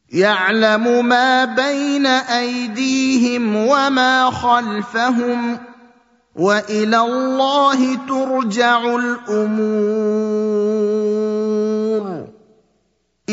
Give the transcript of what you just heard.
يعلم ما بين ايديهم وما خلفهم والى الله ترجع الامور